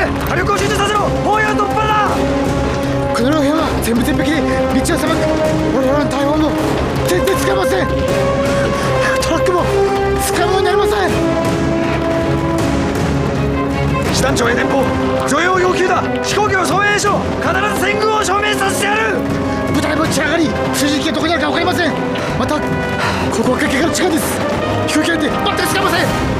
火力を集中させろ。砲矢突破だ。 この部屋は全部鉄壁で道は狭く、我々の大砲も全然使えません。トラックも使うようになりません。 師団長へ電報、助援を要求だ。飛行機を送援しろ。必ず戦軍を証明させてやる。 部隊も散らがり、主人機がどこにあるか分かりません。またここは崖から近いです。飛行機なんて全く使えません。